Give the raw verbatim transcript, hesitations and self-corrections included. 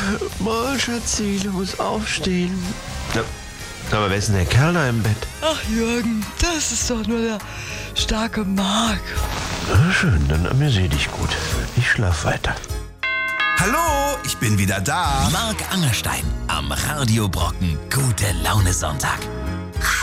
Boah, Schatzi, du musst aufstehen. Ja, aber wer ist denn der Kerl da im Bett? Ach, Jürgen, das ist doch nur der starke Mark. Ah, schön, dann amüsier dich gut. Ich schlaf weiter. Hallo, ich bin wieder da. Marc Angerstein am Radio Brocken. Gute Laune Sonntag.